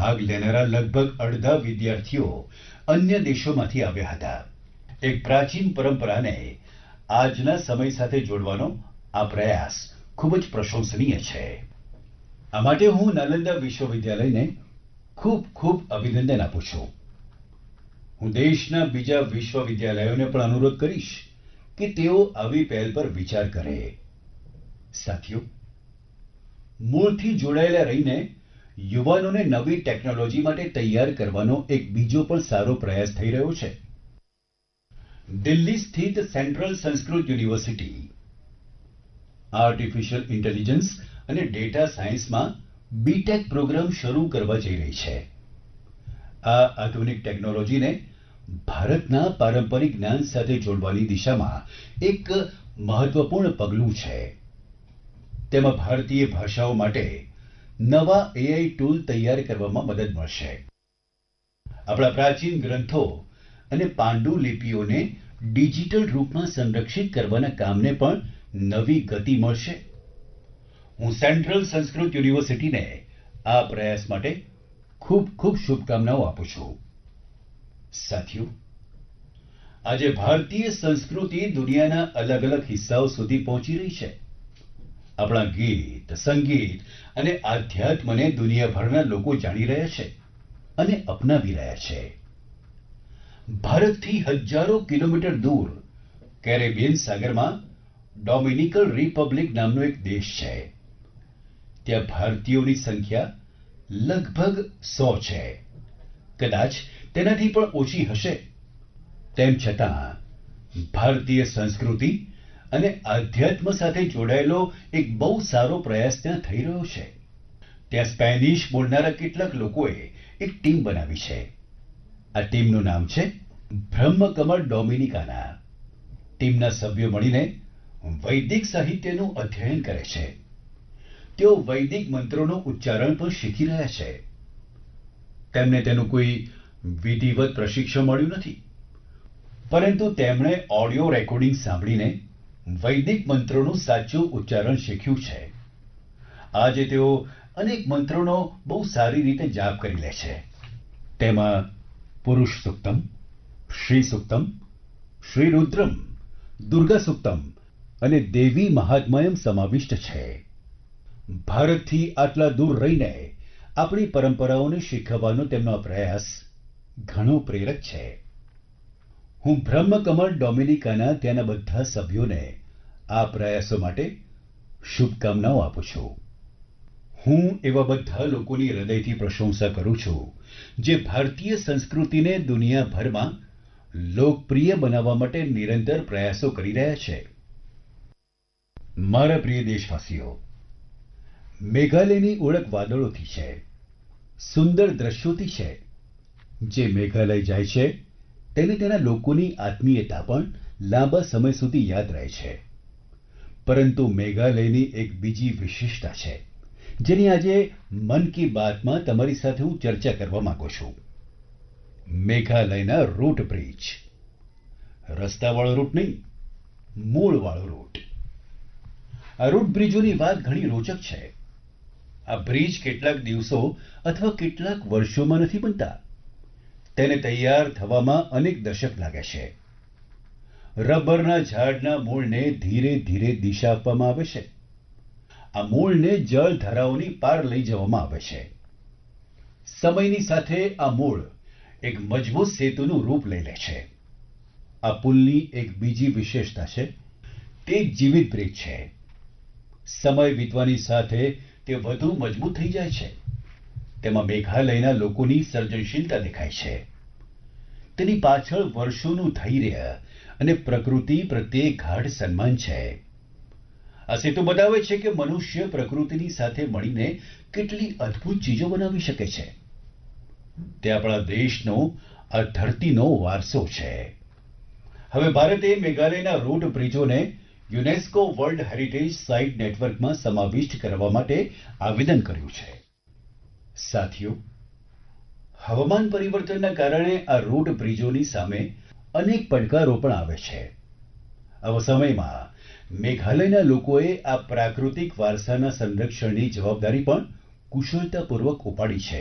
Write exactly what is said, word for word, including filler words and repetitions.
ભાગ લેનારા લગભગ અડધા વિદ્યાર્થીઓ અન્ય દેશોમાંથી આવ્યા હતા. એક પ્રાચીન પરંપરાને આજના સમય સાથે જોડવાનો આ પ્રયાસ ખૂબ જ પ્રશંસનીય છે. આ માટે હું નાલંદા વિશ્વવિદ્યાલયને ખૂબ ખૂબ અભિનંદન આપું છું. હું દેશના બીજા વિશ્વવિદ્યાલયોને પણ અનુરોધ કરીશ કે તેઓ આવી પહેલ પર વિચાર કરે. સાથીઓ, મૂળથી જોડાયેલા રહીને યુવાનોને નવી ટેકનોલોજી માટે તૈયાર કરવાનો એક બીજો પણ સારો પ્રયાસ થઈ રહ્યો છે. દિલ્હી સ્થિત central Sanskrit university artificial intelligence અને ડેટા સાયન્સમાં બીટેક પ્રોગ્રામ શરૂ કરવા જઈ રહી છે. આ આધુનિક ટેકનોલોજીને ભારતના પારંપરિક જ્ઞાન સાથે જોડવાની દિશામાં એક મહત્વપૂર્ણ પગલું છે. તેમાં ભારતીય ભાષાઓ માટે નવા એઆઈ ટૂલ તૈયાર કરવામાં મદદ મળશે. આપણા પ્રાચીન ગ્રંથો અને પાંડુલિપિઓને ડિજિટલ રૂપમાં સંરક્ષિત કરવાના કામને પણ નવી ગતિ મળશે. હું સેન્ટ્રલ સંસ્કૃત યુનિવર્સિટીને આ પ્રયાસ માટે ખૂબ ખૂબ શુભકામનાઓ આપું છું. સાથીઓ, આજે ભારતીય સંસ્કૃતિ દુનિયાના અલગ અલગ હિસ્સાઓ સુધી પહોંચી રહી છે. આપણા ગીત, સંગીત અને આધ્યાત્મને દુનિયાભરના લોકો જાણી રહ્યા છે અને અપનાવી રહ્યા છે. ભારતથી હજારો કિલોમીટર દૂર કેરેબિયન સાગરમાં ડોમિનિકન રિપબ્લિક નામનો એક દેશ છે. ત્યાં ભારતીયોની સંખ્યા લગભગ સો છે. કદાચ તેનાથી પણ ઓછી હશે. તેમ છતાં ભારતીય સંસ્કૃતિ અને આધ્યાત્મ સાથે જોડાયેલો એક બહુ સારો પ્રયાસ ત્યાં થઈ રહ્યો છે. ત્યાં સ્પેનિશ બોલનારા કેટલાક લોકોએ એક ટીમ બનાવી છે. આ ટીમનું નામ છે બ્રહ્મકમળ ડોમિનિકાના. ટીમના સભ્યો મળીને વૈદિક સાહિત્યનું અધ્યયન કરે છે. તેઓ વૈદિક મંત્રોનું ઉચ્ચારણ પણ શીખી રહ્યા છે. તેમને તેનું કોઈ વિધિવત પ્રશિક્ષણ મળ્યું નથી, પરંતુ તેમણે ઓડિયો રેકોર્ડિંગ સાંભળીને વૈદિક મંત્રોનું સાચું ઉચ્ચારણ શીખ્યું છે. આજે તેઓ અનેક મંત્રોનો બહુ સારી રીતે જાપ કરી લે છે. તેમાં પુરુષ સૂક્તમ, શ્રી સૂક્તમ, શ્રી રુદ્રમ, દુર્ગા સૂક્તમ અને દેવી મહાત્મ્યમ સમાવિષ્ટ છે. ભારતથી આટલા દૂર રહીને આપણી પરંપરાઓને શીખવવાનો તેમનો પ્રયાસ ઘણો પ્રેરક છે. હું બ્રહ્મકમળ ડોમિનિકાના ત્યાંના બધા સભ્યોને આ પ્રયાસો માટે શુભકામનાઓ આપું છું. હું એવા બધા લોકોની હૃદયથી પ્રશંસા કરું છું જે ભારતીય સંસ્કૃતિને દુનિયાભરમાં લોકપ્રિય બનાવવા માટે નિરંતર પ્રયાસો કરી રહ્યા છે. મારા પ્રિય દેશવાસીઓ, મેઘાલયની ઓળખ વાદળોથી છે, સુંદર દ્રશ્યોથી છે. જે મેઘાલય જાય છે તેને તેના લોકોની આત્મીયતા પણ લાંબા સમય સુધી યાદ રહે છે. પરંતુ મેઘાલયની એક બીજી વિશેષતા છે જેની આજે મન કી બાતમાં તમારી સાથે હું ચર્ચા કરવા માંગુ છું. મેઘાલયના રૂટ બ્રિજ. રસ્તાવાળો રૂટ નહીં, મૂળવાળો રૂટ. આ રૂટ બ્રિજોની વાત ઘણી રોચક છે. આ બ્રિજ કેટલાક દિવસો અથવા કેટલાક વર્ષોમાં નથી બનતા. તેને તૈયાર થવામાં અનેક દશક લાગે છે. રબરના ઝાડના મૂળને ધીરે ધીરે દિશા આપવામાં આવે છે. આ મૂળને જળધારાઓની પાર લઈ જવામાં આવે છે. સમયની સાથે આ મૂળ એક મજબૂત સેતુનું રૂપ લઈ લે છે. આ પુલની એક બીજી વિશેષતા છે, તે જીવિત બ્રિજ છે. સમય વીતવાની સાથે તે વધુ મજબૂત થઈ જાય છે. તેમાં મેઘાલયના લોકોની સર્જનશીલતા દેખાય છે. તેની પાછળ વર્ષોનું ધૈર્ય અને પ્રકૃતિ પ્રત્યે ગાઢ સન્માન છે. આ સેતુ બતાવે છે કે મનુષ્ય પ્રકૃતિની સાથે મળીને કેટલી અદ્ભુત ચીજો બનાવી શકે છે. તે આપણા દેશનો, આ ધરતીનો વારસો છે. હવે ભારતે મેઘાલયના route બ્રિજોને UNESCO world heritage site નેટવર્કમાં સમાવિષ્ટ કરવા માટે આવેદન કર્યું છે. સાથીઓ, હવામાન પરિવર્તનના કારણે આ રૂટ બ્રિજોની સામે અનેક પડકારો પણ આવે છે. આવા સમયમાં મેઘાલયના લોકોએ આ પ્રાકૃતિક વારસાના સંરક્ષણની જવાબદારી પણ કુશળતાપૂર્વક ઉપાડી છે.